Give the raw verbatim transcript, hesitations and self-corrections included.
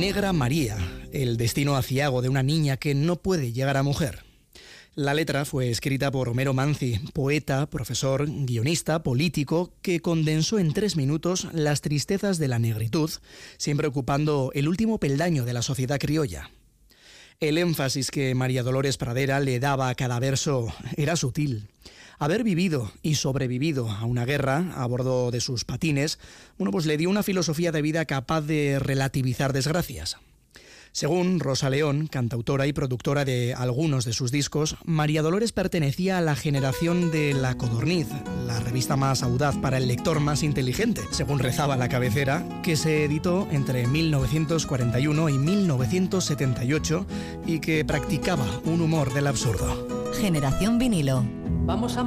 Negra María, el destino aciago de una niña que no puede llegar a mujer. La letra fue escrita por Homero Manzi, poeta, profesor, guionista, político, que condensó en tres minutos las tristezas de la negritud, siempre ocupando el último peldaño de la sociedad criolla. El énfasis que María Dolores Pradera le daba a cada verso era sutil. Haber vivido y sobrevivido a una guerra a bordo de sus patines, bueno, pues le dio una filosofía de vida capaz de relativizar desgracias. Según Rosa León, cantautora y productora de algunos de sus discos, María Dolores pertenecía a la generación de La Codorniz, la revista más audaz para el lector más inteligente, según rezaba la cabecera, que se editó entre mil novecientos cuarenta y uno y mil novecientos setenta y ocho y que practicaba un humor del absurdo. Generación Vinilo. Vamos a